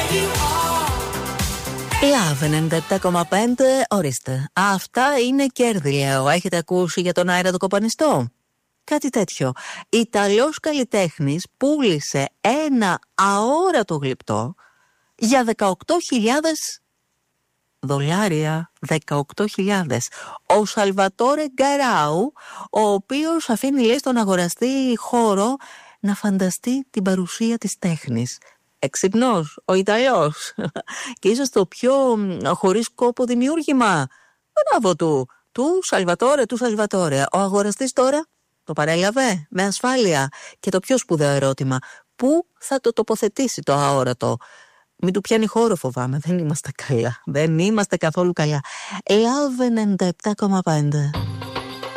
Love 97,5, ορίστε. Αυτά είναι κέρδη, λέω. Έχετε ακούσει για τον αέρα το κοπανιστό? Κάτι τέτοιο. Ιταλός καλλιτέχνης πούλησε ένα αόρατο γλυπτό για $18,000. 18.000. Ο Σαλβατόρε Γκαράου, ο οποίος αφήνει, λέει, στον αγοραστή χώρο να φανταστεί την παρουσία της τέχνης. Εξυπνός ο Ιταλός. Και ίσως το πιο χωρίς κόπο δημιούργημα. Μπράβο του Σαλβατόρε. Ο αγοραστής τώρα το παρέλαβε με ασφάλεια. Και το πιο σπουδαίο ερώτημα, πού θα το τοποθετήσει το αόρατο? Μην του πιάνει χώρο, φοβάμαι. Δεν είμαστε καλά. Δεν είμαστε καθόλου καλά. Love 97,5.